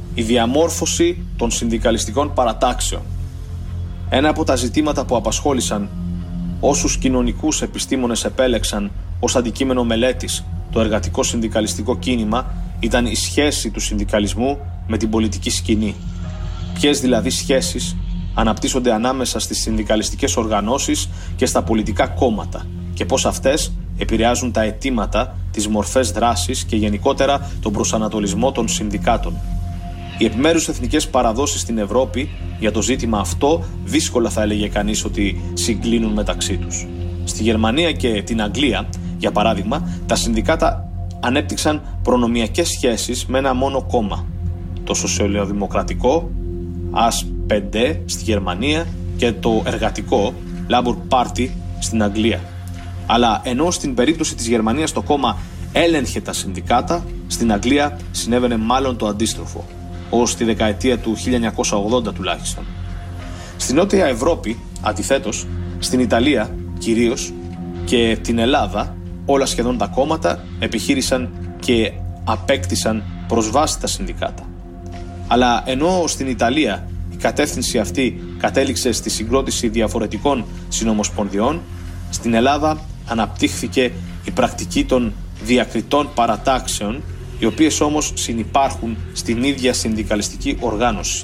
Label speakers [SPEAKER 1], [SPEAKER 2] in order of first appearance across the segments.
[SPEAKER 1] η διαμόρφωση των συνδικαλιστικών παρατάξεων. Ένα από τα ζητήματα που απασχόλησαν όσους κοινωνικούς επιστήμονες επέλεξαν ως αντικείμενο μελέτης το εργατικό συνδικαλιστικό κίνημα ήταν η σχέση του συνδικαλισμού με την πολιτική σκηνή. Ποιες δηλαδή σχέσεις αναπτύσσονται ανάμεσα στις συνδικαλιστικές οργανώσεις και στα πολιτικά κόμματα και πώς αυτές επηρεάζουν τα αιτήματα, τις μορφές δράσης και γενικότερα τον προσανατολισμό των συνδικάτων. Οι επιμέρους εθνικές παραδόσεις στην Ευρώπη για το ζήτημα αυτό δύσκολα θα έλεγε κανείς ότι συγκλίνουν μεταξύ τους. Στη Γερμανία και την Αγγλία, για παράδειγμα, τα συνδικάτα ανέπτυξαν προνομιακές σχέσεις με ένα μόνο κόμμα, το σοσιαλδημοκρατικό AS5 στη Γερμανία και το εργατικό Labour Party στην Αγγλία. Αλλά ενώ στην περίπτωση της Γερμανίας το κόμμα έλεγχε τα συνδικάτα, στην Αγγλία συνέβαινε μάλλον το αντίστροφο, ως τη δεκαετία του 1980 τουλάχιστον. Στην Νότια Ευρώπη, αντιθέτως, στην Ιταλία κυρίως και την Ελλάδα, όλα σχεδόν τα κόμματα επιχείρησαν και απέκτησαν προσβάσει στα συνδικάτα. Αλλά ενώ στην Ιταλία η κατεύθυνση αυτή κατέληξε στη συγκρότηση διαφορετικών συνομοσπονδιών, στην Ελλάδα αναπτύχθηκε η πρακτική των διακριτών παρατάξεων, οι οποίες όμως συνυπάρχουν στην ίδια συνδικαλιστική οργάνωση.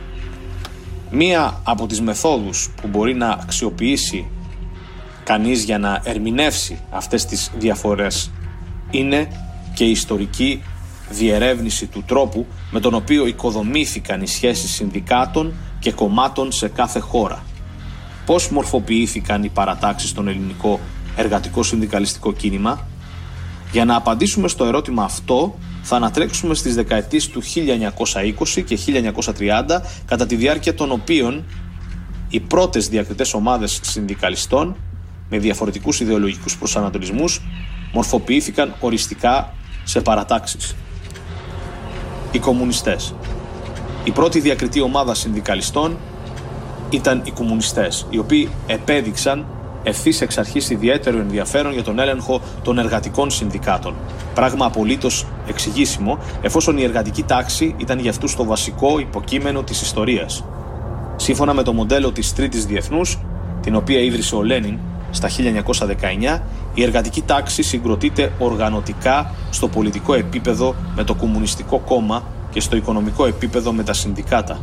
[SPEAKER 1] Μία από τις μεθόδους που μπορεί να αξιοποιήσει κανείς για να ερμηνεύσει αυτές τις διαφορές είναι και η ιστορική διερεύνηση του τρόπου με τον οποίο οικοδομήθηκαν οι σχέσεις συνδικάτων και κομμάτων σε κάθε χώρα. Πώς μορφοποιήθηκαν οι παρατάξεις στον ελληνικό εργατικό συνδικαλιστικό κίνημα? Για να απαντήσουμε στο ερώτημα αυτό θα ανατρέξουμε στις δεκαετίες του 1920 και 1930, κατά τη διάρκεια των οποίων οι πρώτες διακριτές ομάδες συνδικαλιστών με διαφορετικούς ιδεολογικούς προσανατολισμούς μορφοποιήθηκαν οριστικά σε παρατάξεις. Οι κομμουνιστές. Η πρώτη διακριτή ομάδα συνδικαλιστών ήταν οι κομμουνιστές, οι οποίοι επέδειξαν ευθύς εξ αρχής ιδιαίτερο ενδιαφέρον για τον έλεγχο των εργατικών συνδικάτων. Πράγμα απολύτως εξηγήσιμο, εφόσον η εργατική τάξη ήταν για αυτούς το βασικό υποκείμενο της ιστορίας. Σύμφωνα με το μοντέλο της Τρίτης Διεθνούς, την οποία ίδρυσε ο Λένιν στα 1919, η εργατική τάξη συγκροτείται οργανωτικά στο πολιτικό επίπεδο με το Κομμουνιστικό Κόμμα και στο οικονομικό επίπεδο με τα συνδικάτα.